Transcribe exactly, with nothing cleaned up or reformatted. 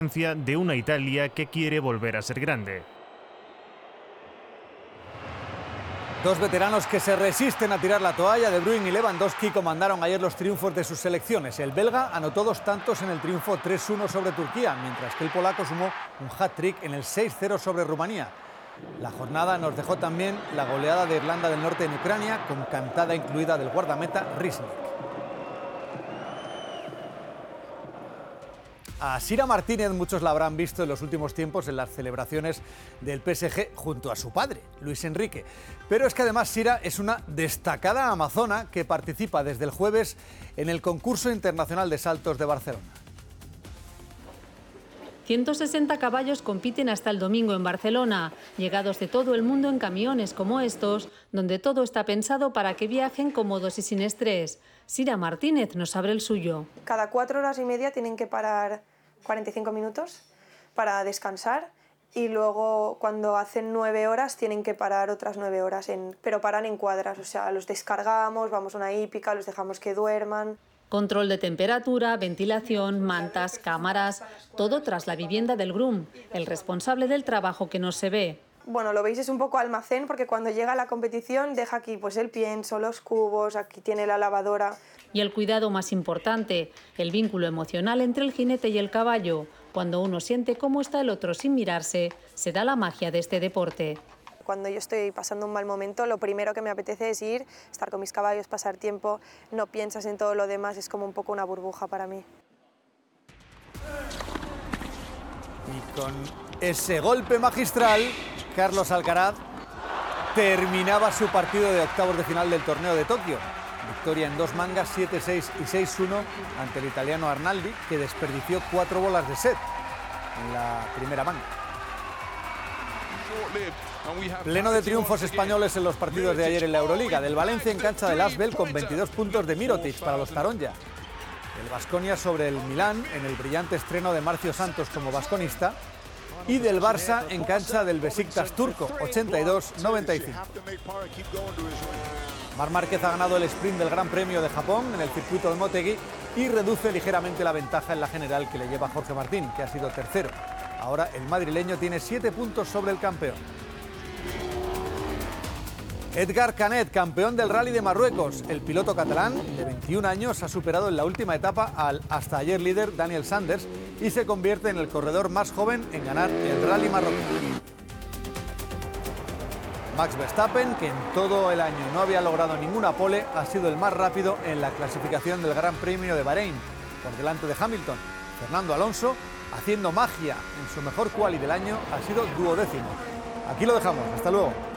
de una Italia que quiere volver a ser grande. Dos veteranos que se resisten a tirar la toalla. De Bruyne y Lewandowski comandaron ayer los triunfos de sus selecciones. El belga anotó dos tantos en el triunfo tres uno sobre Turquía, mientras que el polaco sumó un hat-trick en el seis cero sobre Rumanía. La jornada nos dejó también la goleada de Irlanda del Norte en Ucrania, con cantada incluida del guardameta Rysnik. A Sira Martínez muchos la habrán visto en los últimos tiempos en las celebraciones del P S G junto a su padre, Luis Enrique. Pero es que además Sira es una destacada amazona que participa desde el jueves en el concurso internacional de saltos de Barcelona. ciento sesenta caballos compiten hasta el domingo en Barcelona, llegados de todo el mundo en camiones como estos, donde todo está pensado para que viajen cómodos y sin estrés. Sira Martínez nos abre el suyo. Cada cuatro horas y media tienen que parar cuarenta y cinco minutos para descansar y luego cuando hacen nueve horas tienen que parar otras nueve horas, en, pero paran en cuadras, o sea, los descargamos, vamos a una hípica, los dejamos que duerman. Control de temperatura, ventilación, mantas, cámaras, todo tras la vivienda del groom, el responsable del trabajo que no se ve. Bueno, lo veis, es un poco almacén porque cuando llega a la competición deja aquí pues el pienso, los cubos, aquí tiene la lavadora. Y el cuidado más importante, el vínculo emocional entre el jinete y el caballo. Cuando uno siente cómo está el otro sin mirarse, se da la magia de este deporte. Cuando yo estoy pasando un mal momento, lo primero que me apetece es ir, estar con mis caballos, pasar tiempo, no piensas en todo lo demás, es como un poco una burbuja para mí. Y con ese golpe magistral, Carlos Alcaraz terminaba su partido de octavos de final del torneo de Tokio. Victoria en dos mangas, siete seis y seis uno ante el italiano Arnaldi, que desperdició cuatro bolas de set en la primera manga. Pleno de triunfos españoles en los partidos de ayer en la Euroliga. Del Valencia en cancha del Asbel con veintidós puntos de Mirotic para los Taronja. El Baskonia sobre el Milán en el brillante estreno de Marcio Santos como basconista. Y del Barça en cancha del Besiktas turco, ochenta y dos noventa y cinco. Marc Márquez ha ganado el sprint del Gran Premio de Japón en el circuito de Motegi y reduce ligeramente la ventaja en la general que le lleva Jorge Martín, que ha sido tercero. Ahora el madrileño tiene siete puntos sobre el campeón. Edgar Canet, campeón del Rally de Marruecos. El piloto catalán de veintiún años ha superado en la última etapa al hasta ayer líder Daniel Sanders y se convierte en el corredor más joven en ganar el Rally marroquí. Max Verstappen, que en todo el año no había logrado ninguna pole, ha sido el más rápido en la clasificación del Gran Premio de Bahrein, por delante de Hamilton. Fernando Alonso, haciendo magia en su mejor quali del año, ha sido duodécimo. Aquí lo dejamos, hasta luego.